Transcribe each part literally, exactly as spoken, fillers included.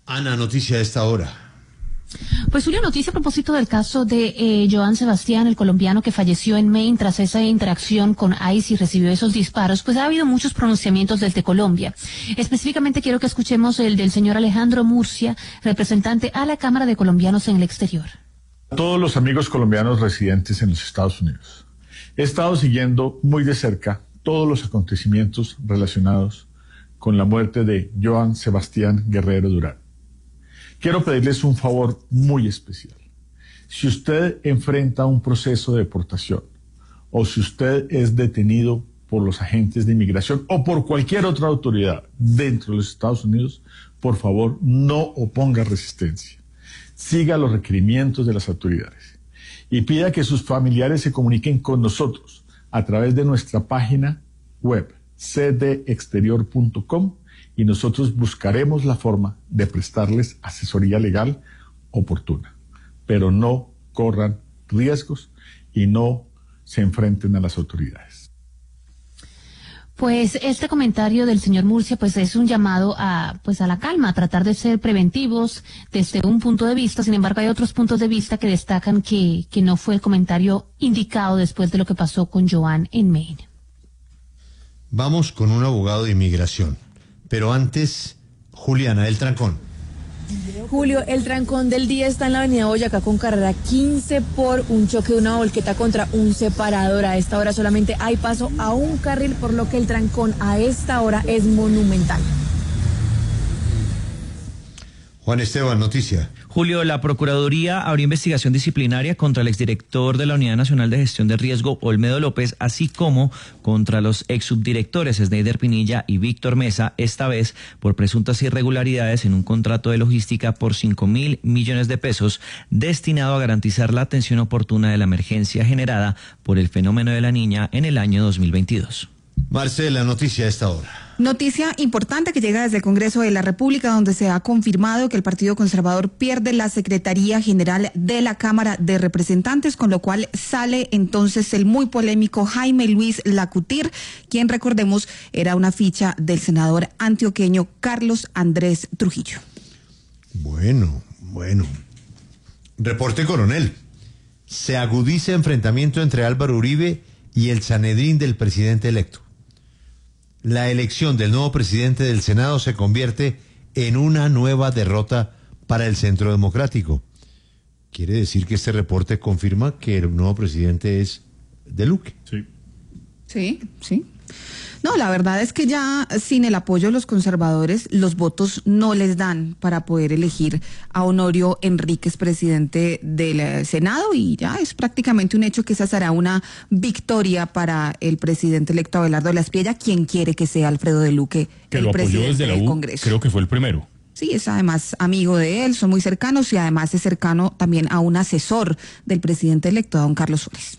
Ana, noticia de esta hora. Pues Julio, noticia a propósito del caso de eh, Joan Sebastián, el colombiano que falleció en Maine tras esa interacción con ICE y recibió esos disparos. Pues ha habido muchos pronunciamientos desde Colombia. Específicamente quiero que escuchemos el del señor Alejandro Murcia, representante a la Cámara de Colombianos en el Exterior. A todos los amigos colombianos residentes en los Estados Unidos, he estado siguiendo muy de cerca todos los acontecimientos relacionados con la muerte de Joan Sebastián Guerrero Durán. Quiero pedirles un favor muy especial. Si usted enfrenta un proceso de deportación o si usted es detenido por los agentes de inmigración o por cualquier otra autoridad dentro de los Estados Unidos, por favor, no oponga resistencia. Siga los requerimientos de las autoridades y pida que sus familiares se comuniquen con nosotros a través de nuestra página web c d exterior punto com y nosotros buscaremos la forma de prestarles asesoría legal oportuna. Pero no corran riesgos y no se enfrenten a las autoridades. Pues este comentario del señor Murcia pues es un llamado a pues a la calma, a tratar de ser preventivos desde un punto de vista. Sin embargo, hay otros puntos de vista que destacan que, que no fue el comentario indicado después de lo que pasó con Joan en Maine. Vamos con un abogado de inmigración. Pero antes, Juliana, el trancón. Julio, el trancón del día está en la avenida Boyacá con carrera quince por un choque de una volqueta contra un separador. A esta hora solamente hay paso a un carril, por lo que el trancón a esta hora es monumental. Juan Esteban, noticia. Julio, la Procuraduría abrió investigación disciplinaria contra el exdirector de la Unidad Nacional de Gestión de Riesgo, Olmedo López, así como contra los exsubdirectores Sneider Pinilla y Víctor Mesa, esta vez por presuntas irregularidades en un contrato de logística por cinco mil millones de pesos destinado a garantizar la atención oportuna de la emergencia generada por el fenómeno de la Niña en el año dos mil veintidós. Marcela, noticia de esta hora. Noticia importante que llega desde el Congreso de la República, donde se ha confirmado que el Partido Conservador pierde la Secretaría General de la Cámara de Representantes, con lo cual sale entonces el muy polémico Jaime Luis Lacutir, quien, recordemos, era una ficha del senador antioqueño Carlos Andrés Trujillo. Bueno, bueno. Reporte coronel. Se agudiza enfrentamiento entre Álvaro Uribe y el Sanedrín del presidente electo. La elección del nuevo presidente del Senado se convierte en una nueva derrota para el Centro Democrático. Quiere decir que este reporte confirma que el nuevo presidente es de Luque. Sí. Sí, sí. No, la verdad es que ya sin el apoyo de los conservadores, los votos no les dan para poder elegir a Honorio Enríquez presidente del Senado, y ya es prácticamente un hecho que esa será una victoria para el presidente electo Abelardo de la Espriella, quien quiere que sea Alfredo de Luque que el lo apoyó presidente desde la del U, Congreso. Creo que fue el primero. Sí, es además amigo de él, son muy cercanos, y además es cercano también a un asesor del presidente electo, a don Carlos Suárez.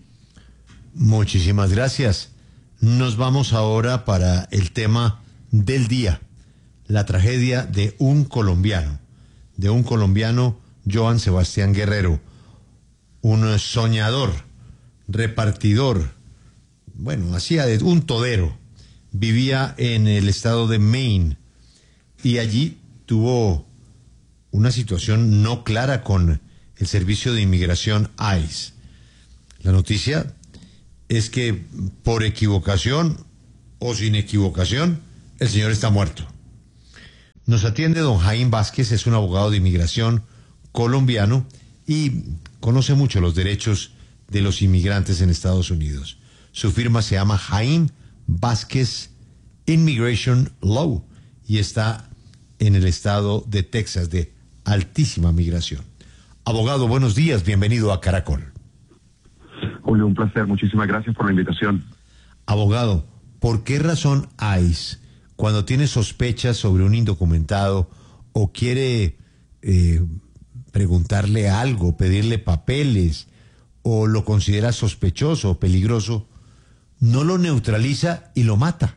Muchísimas gracias. Nos vamos ahora para el tema del día, la tragedia de un colombiano, de un colombiano, Joan Sebastián Guerrero, un soñador, repartidor, bueno, hacía de un todero, vivía en el estado de Maine y allí tuvo una situación no clara con el servicio de inmigración ICE. La noticia es que por equivocación o sin equivocación, el señor está muerto. Nos atiende don Jaime Vázquez, es un abogado de inmigración colombiano y conoce mucho los derechos de los inmigrantes en Estados Unidos. Su firma se llama Jaime Vázquez Immigration Law y está en el estado de Texas, de altísima migración. Abogado, buenos días, bienvenido a Caracol. Julio, un placer, muchísimas gracias por la invitación. Abogado, ¿por qué razón ICE, cuando tiene sospechas sobre un indocumentado o quiere eh, preguntarle algo, pedirle papeles, o lo considera sospechoso o peligroso, no lo neutraliza y lo mata?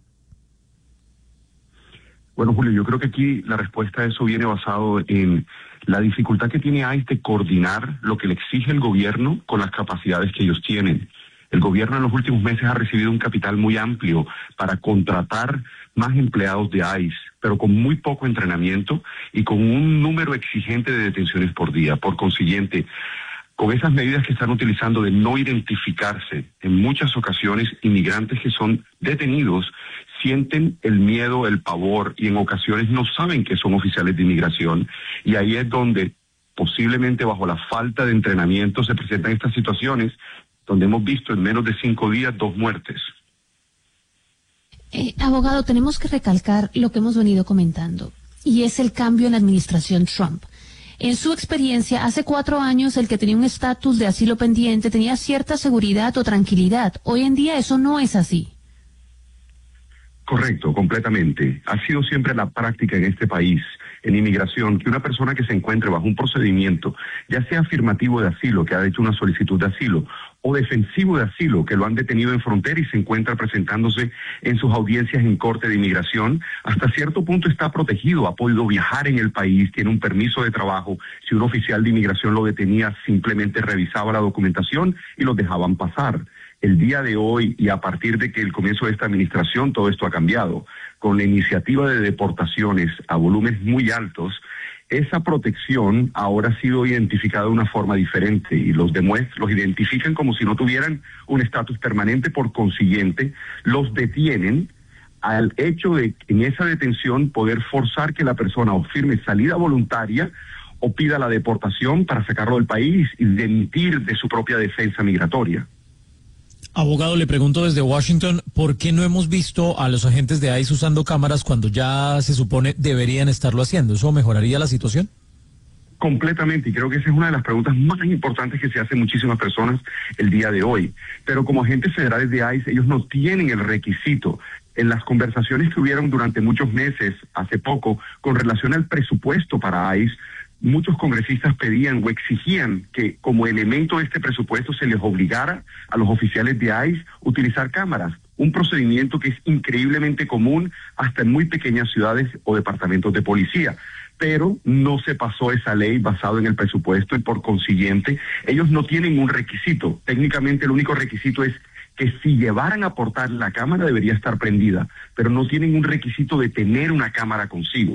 Bueno, Julio, yo creo que aquí la respuesta a eso viene basado en la dificultad que tiene ICE de coordinar lo que le exige el gobierno con las capacidades que ellos tienen. El gobierno en los últimos meses ha recibido un capital muy amplio para contratar más empleados de ICE, pero con muy poco entrenamiento y con un número exigente de detenciones por día. Por consiguiente, con esas medidas que están utilizando de no identificarse, en muchas ocasiones inmigrantes que son detenidos sienten el miedo, el pavor y en ocasiones no saben que son oficiales de inmigración, y ahí es donde posiblemente bajo la falta de entrenamiento se presentan estas situaciones donde hemos visto en menos de cinco días dos muertes. Eh, abogado, tenemos que recalcar lo que hemos venido comentando, y es el cambio en la administración Trump. En su experiencia, hace cuatro años el que tenía un estatus de asilo pendiente tenía cierta seguridad o tranquilidad. Hoy en día eso no es así. Correcto, completamente. Ha sido siempre la práctica en este país, en inmigración, que una persona que se encuentre bajo un procedimiento, ya sea afirmativo de asilo, que ha hecho una solicitud de asilo, o defensivo de asilo, que lo han detenido en frontera y se encuentra presentándose en sus audiencias en corte de inmigración, hasta cierto punto está protegido, ha podido viajar en el país, tiene un permiso de trabajo. Si un oficial de inmigración lo detenía, simplemente revisaba la documentación y los dejaban pasar. El día de hoy, y a partir de que el comienzo de esta administración, todo esto ha cambiado. Con la iniciativa de deportaciones a volúmenes muy altos, esa protección ahora ha sido identificada de una forma diferente y los demuest- los identifican como si no tuvieran un estatus permanente. Por consiguiente, los detienen al hecho de en esa detención poder forzar que la persona o firme salida voluntaria o pida la deportación para sacarlo del país y demitir de su propia defensa migratoria. Abogado, le pregunto desde Washington, ¿por qué no hemos visto a los agentes de ICE usando cámaras cuando ya se supone deberían estarlo haciendo? ¿Eso mejoraría la situación? Completamente, y creo que esa es una de las preguntas más importantes que se hacen muchísimas personas el día de hoy. Pero como agentes federales de ICE, ellos no tienen el requisito. En las conversaciones que hubieron durante muchos meses, hace poco, con relación al presupuesto para ICE, muchos congresistas pedían o exigían que como elemento de este presupuesto se les obligara a los oficiales de ICE a utilizar cámaras, un procedimiento que es increíblemente común hasta en muy pequeñas ciudades o departamentos de policía. Pero no se pasó esa ley basado en el presupuesto y por consiguiente ellos no tienen un requisito. Técnicamente el único requisito es que si llevaran a portar la cámara debería estar prendida, pero no tienen un requisito de tener una cámara consigo.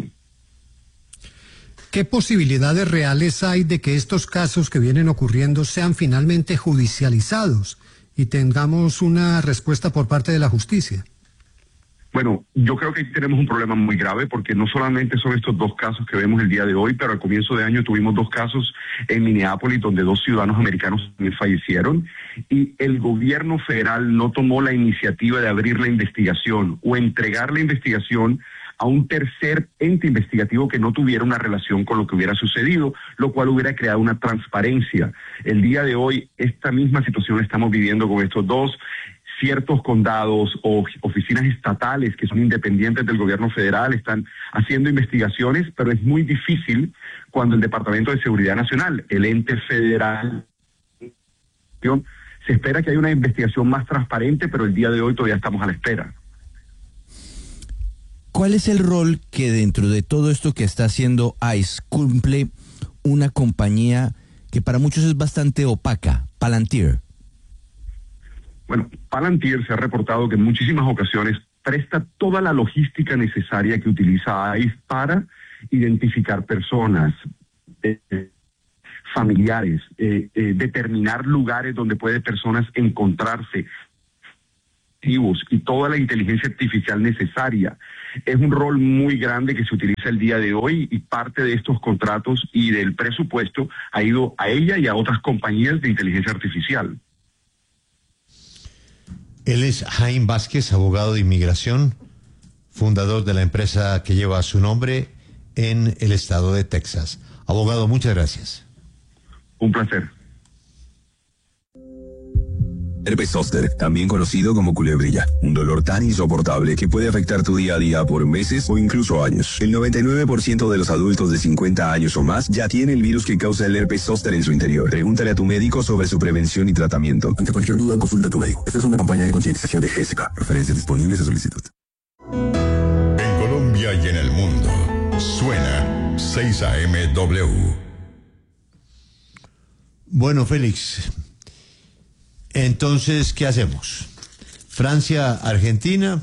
¿Qué posibilidades reales hay de que estos casos que vienen ocurriendo sean finalmente judicializados y tengamos una respuesta por parte de la justicia? Bueno, yo creo que aquí tenemos un problema muy grave porque no solamente son estos dos casos que vemos el día de hoy, pero al comienzo de año tuvimos dos casos en Minneapolis donde dos ciudadanos americanos fallecieron y el gobierno federal no tomó la iniciativa de abrir la investigación o entregar la investigación a un tercer ente investigativo que no tuviera una relación con lo que hubiera sucedido, lo cual hubiera creado una transparencia. El día de hoy, esta misma situación la estamos viviendo con estos dos. Ciertos condados o oficinas estatales que son independientes del gobierno federal están haciendo investigaciones, pero es muy difícil cuando el Departamento de Seguridad Nacional, el ente federal, se espera que haya una investigación más transparente, pero el día de hoy todavía estamos a la espera. ¿Cuál es el rol que dentro de todo esto que está haciendo ICE cumple una compañía que para muchos es bastante opaca, Palantir? Bueno, Palantir se ha reportado que en muchísimas ocasiones presta toda la logística necesaria que utiliza ICE para identificar personas, eh, familiares, eh, eh, determinar lugares donde puede personas encontrarse, y toda la inteligencia artificial necesaria. Es un rol muy grande que se utiliza el día de hoy y parte de estos contratos y del presupuesto ha ido a ella y a otras compañías de inteligencia artificial. Él es Jaime Vázquez, abogado de inmigración, fundador de la empresa que lleva su nombre en el estado de Texas. Abogado, muchas gracias. Un placer. Herpes zóster, también conocido como culebrilla, un dolor tan insoportable que puede afectar tu día a día por meses o incluso años. El noventa y nueve por ciento de los adultos de cincuenta años o más ya tiene el virus que causa el herpes zóster en su interior. Pregúntale a tu médico sobre su prevención y tratamiento. Ante cualquier duda, consulta a tu médico. Esta es una campaña de concientización de G S K. Referencias disponibles a solicitud. En Colombia y en el mundo, suena seis A M W. Bueno, Félix, Entonces, ¿qué hacemos? Francia, Argentina,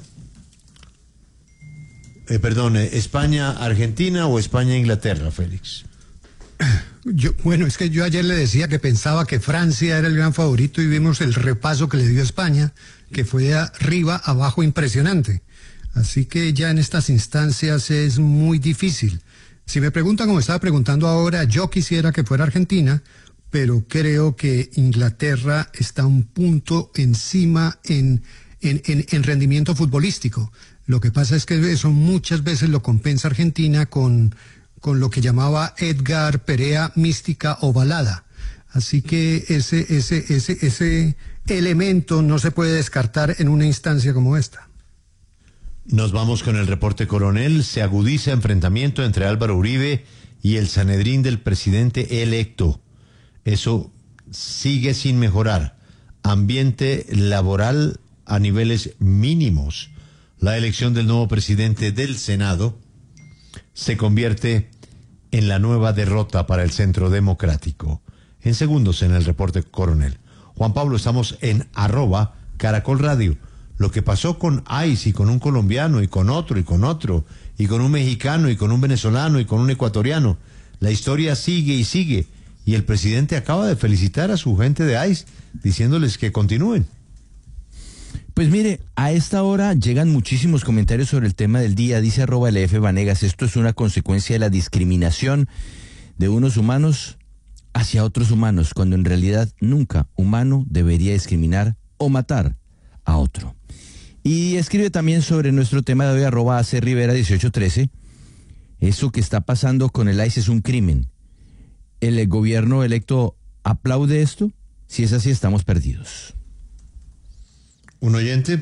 eh, perdón, eh, España, Argentina o España, Inglaterra, Félix. Yo, bueno, es que yo ayer le decía que pensaba que Francia era el gran favorito y vimos el repaso que le dio España, que fue de arriba a abajo impresionante. Así que ya en estas instancias es muy difícil. Si me preguntan como estaba preguntando ahora, yo quisiera que fuera Argentina, pero creo que Inglaterra está un punto encima en, en, en, en rendimiento futbolístico. Lo que pasa es que eso muchas veces lo compensa Argentina con... con lo que llamaba Edgar Perea mística ovalada. Así que ese, ese, ese, ese elemento no se puede descartar en una instancia como esta. Nos vamos con el reporte coronel. Se agudiza enfrentamiento entre Álvaro Uribe y el Sanedrín del presidente electo. Eso sigue sin mejorar. Ambiente laboral a niveles mínimos. La elección del nuevo presidente del Senado se convierte en la nueva derrota para el Centro Democrático. En segundos en el reporte coronel. Juan Pablo, estamos en arroba Caracol Radio. Lo que pasó con ICE y con un colombiano y con otro y con otro y con un mexicano y con un venezolano y con un ecuatoriano. La historia sigue y sigue. Y el presidente acaba de felicitar a su gente de ICE diciéndoles que continúen. Pues mire, a esta hora llegan muchísimos comentarios sobre el tema del día. Dice arroba L F Vanegas, esto es una consecuencia de la discriminación de unos humanos hacia otros humanos, cuando en realidad nunca humano debería discriminar o matar a otro. Y escribe también sobre nuestro tema de hoy, arroba A C Rivera dieciocho trece, eso que está pasando con el ICE es un crimen. ¿El gobierno electo aplaude esto? Si es así, estamos perdidos. Un oyente.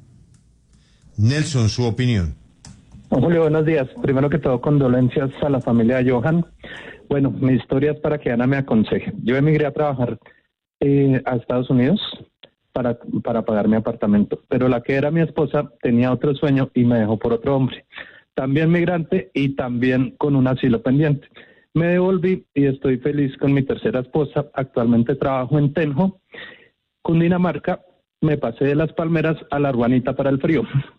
Nelson, su opinión. Julio, buenos días. Primero que todo, condolencias a la familia de Johan. Bueno, mi historia es para que Ana me aconseje. Yo emigré a trabajar eh, a Estados Unidos para, para pagar mi apartamento, pero la que era mi esposa tenía otro sueño y me dejó por otro hombre. También migrante y también con un asilo pendiente. Me devolví y estoy feliz con mi tercera esposa. Actualmente trabajo en Tenjo, Cundinamarca. Me pasé de las palmeras a la Ruanita para el frío.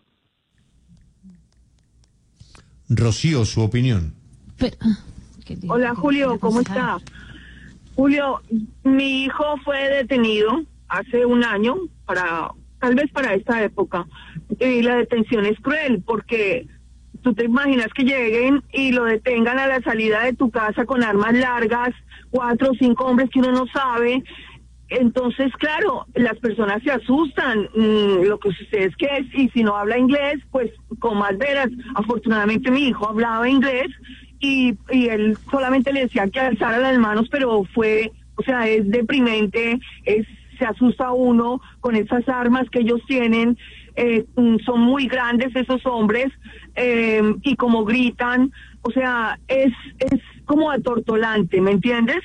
Rocío, su opinión. Pero, hola Julio, ¿cómo está? Julio, mi hijo fue detenido hace un año, para tal vez para esta época, y la detención es cruel porque tú te imaginas que lleguen y lo detengan a la salida de tu casa con armas largas, cuatro o cinco hombres que uno no sabe. Entonces, claro, las personas se asustan. Mm, lo que sucede es que, y si no habla inglés, pues con más veras. Afortunadamente mi hijo hablaba inglés y, y él solamente le decía que alzara las manos, pero fue, o sea, es deprimente, es, se asusta uno con esas armas que ellos tienen. Eh, son muy grandes esos hombres eh, y como gritan, o sea, es, es como atortolante, ¿me entiendes?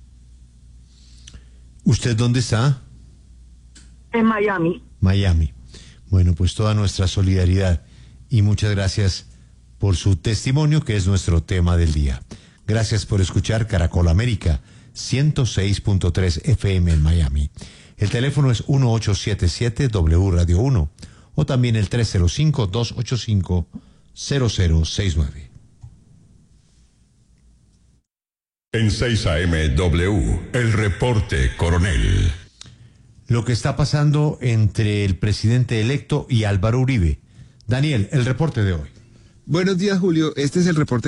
¿Usted dónde está? En Miami. Miami. Bueno, pues toda nuestra solidaridad y muchas gracias por su testimonio, que es nuestro tema del día. Gracias por escuchar Caracol América, ciento seis punto tres F M en Miami. El teléfono es uno ocho siete siete W Radio uno o también el tres cero cinco, dos ocho cinco, cero cero seis nueve. En seis A M W, el reporte coronel. Lo que está pasando entre el presidente electo y Álvaro Uribe. Daniel, el reporte de hoy. Buenos días, Julio. Este es el reporte